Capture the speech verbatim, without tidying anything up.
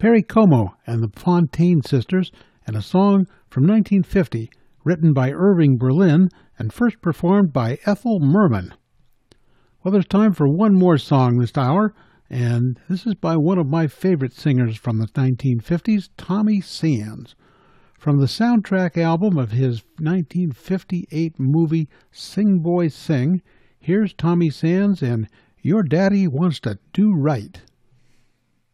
Perry Como and the Fontaine Sisters, and a song from nineteen fifty, written by Irving Berlin and first performed by Ethel Merman. Well, there's time for one more song this hour, and this is by one of my favorite singers from the nineteen fifties, Tommy Sands. From the soundtrack album of his nineteen fifty-eight movie Sing Boy Sing, here's Tommy Sands and Your Daddy Wants to Do Right.